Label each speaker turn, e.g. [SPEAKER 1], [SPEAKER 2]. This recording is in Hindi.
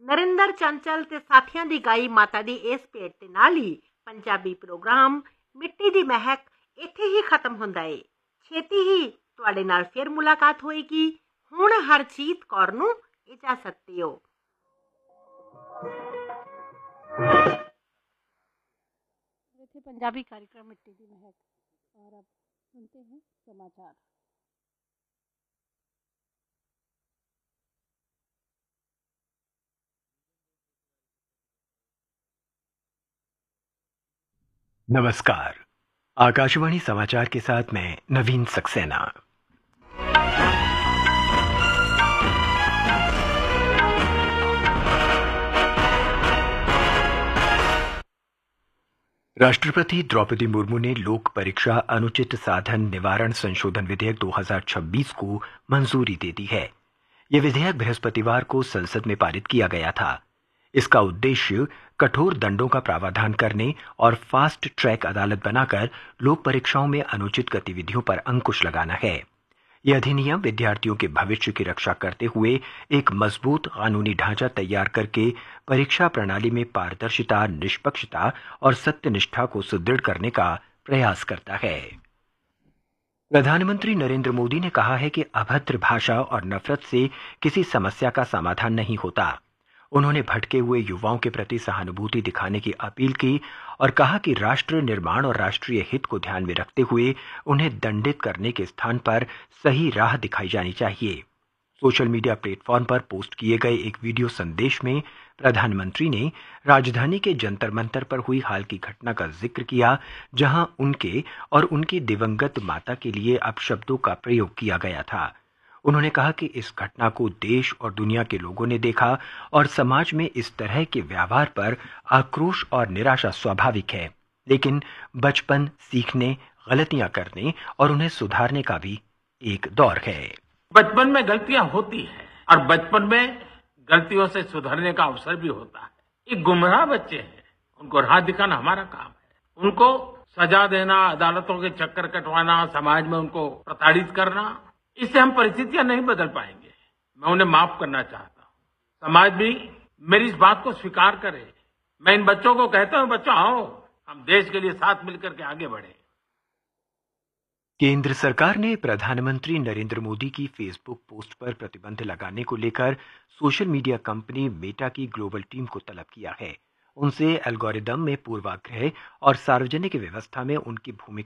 [SPEAKER 1] ਨਰਿੰਦਰ ਚੰਚਲ ਤੇ ਸਾਥੀਆਂ ਦੀ ਗਾਈ ਮਾਤਾ ਦੀ ਇਸ ਭੇਟ ਦੇ ਨਾਲ ਹੀ ਪੰਜਾਬੀ ਪ੍ਰੋਗਰਾਮ ਮਿੱਟੀ ਦੀ ਮਹਿਕ ਇੱਥੇ ਹੀ ਖਤਮ ਹੁੰਦਾ ਏ। ਛੇਤੀ ਹੀ ਤੁਹਾਡੇ ਨਾਲ ਫਿਰ ਮੁਲਾਕਾਤ ਹੋਏਗੀ। ਹੁਣ ਹਰਜੀਤ ਕੌਰ ਨੂੰ ਇਜਾਜ਼ਤ ਦਿਓ। थे पंजाबी कार्यक्रम मिट्टी की महक और अब सुनते हैं समाचार।
[SPEAKER 2] नमस्कार, आकाशवाणी समाचार के साथ मैं नवीन सक्सेना। राष्ट्रपति द्रौपदी मुर्मू ने लोक परीक्षा अनुचित साधन निवारण संशोधन विधेयक 2026 को मंजूरी दे दी है। यह विधेयक बृहस्पतिवार को संसद में पारित किया गया था। इसका उद्देश्य कठोर दंडों का प्रावधान करने और फास्ट ट्रैक अदालत बनाकर लोक परीक्षाओं में अनुचित गतिविधियों पर अंकुश लगाना है। यह अधिनियम विद्यार्थियों के भविष्य की रक्षा करते हुए एक मजबूत कानूनी ढांचा तैयार करके परीक्षा प्रणाली में पारदर्शिता, निष्पक्षता और सत्यनिष्ठा को सुदृढ़ करने का प्रयास करता है। प्रधानमंत्री नरेंद्र मोदी ने कहा है कि अभद्र भाषा और नफरत से किसी समस्या का समाधान नहीं होता। उन्होंने भटके हुए युवाओं के प्रति सहानुभूति दिखाने की अपील की और कहा कि राष्ट्र निर्माण और राष्ट्रीय हित को ध्यान में रखते हुए उन्हें दंडित करने के स्थान पर सही राह दिखाई जानी चाहिए। सोशल मीडिया प्लेटफॉर्म पर पोस्ट किए गए एक वीडियो संदेश में प्रधानमंत्री ने राजधानी के जंतर मंतर पर हुई हाल की घटना का जिक्र किया, जहां उनके और उनकी दिवंगत माता के लिए अपशब्दों का प्रयोग किया गया था। उन्होंने कहा कि इस घटना को देश और दुनिया के लोगों ने देखा और समाज में इस तरह के व्यवहार पर आक्रोश और निराशा स्वाभाविक है, लेकिन बचपन सीखने, गलतियां करने और उन्हें सुधारने का भी एक दौर है।
[SPEAKER 3] बचपन में गलतियां होती हैं और बचपन में गलतियों से सुधरने का अवसर भी होता है। ये गुमराह बच्चे हैं, उनको राह दिखाना हमारा काम है। उनको सजा देना, अदालतों के चक्कर कटवाना, समाज में उनको प्रताड़ित करना, इससे हम परिस्थितियां नहीं बदल पाएंगे। मैं उन्हें माफ करना चाहता हूं। समाज भी मेरी इस बात को स्वीकार करे। मैं इन बच्चों को कहता हूं, बच्चों आओ, हम देश के लिए साथ मिलकर के आगे बढ़े।
[SPEAKER 2] केंद्र सरकार ने प्रधानमंत्री नरेंद्र मोदी की फेसबुक पोस्ट पर प्रतिबंध लगाने को लेकर सोशल मीडिया कंपनी मेटा की ग्लोबल टीम को तलब किया है। उनसे एल्गोरिदम में पूर्वाग्रह और सार्वजनिक व्यवस्था में उनकी भूमिका